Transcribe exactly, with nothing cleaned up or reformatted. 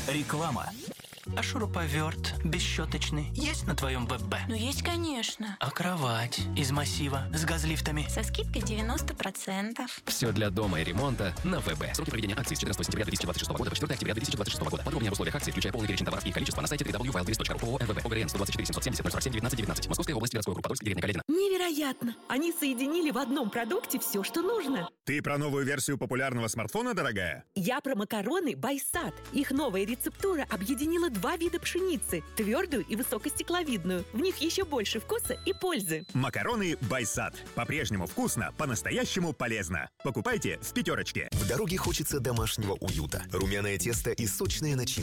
Реклама. А шуруповерт бесщеточный есть на твоем ВБ? Ну, есть, конечно. А кровать из массива с газлифтами? Со скидкой девяносто процентов. Все для дома и ремонта на ВБ. Сроки проведения акции с четырнадцатого сентября две тысячи двадцать шестого года по четвёртого октября две тысячи двадцать шестого года. Подробнее об условиях акции, включая полный перечень товаров и их количество, на сайте дабл ю дабл ю дабл ю точка вайлдвест точка ру. ООО МВБ. ОГРН сто двадцать четыре семьсот семьдесят ноль сорок семь девятнадцать девятнадцать. Московская область, городской округ Подольск, деревня Каледино. Невероятно! Они соединили в одном продукте все, что нужно. Ты про новую версию популярного смартфона, дорогая? Я про макароны Байсад. Их новая рецептура объединила два вида пшеницы – твердую и высокостекловидную. В них еще больше вкуса и пользы. Макароны Байсад. По-прежнему вкусно, по-настоящему полезно. Покупайте в пятерочке. В дороге хочется домашнего уюта. Румяное тесто и сочная начинка.